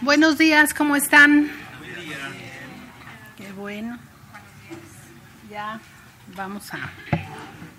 Buenos días, ¿cómo están? Qué bueno. Ya vamos a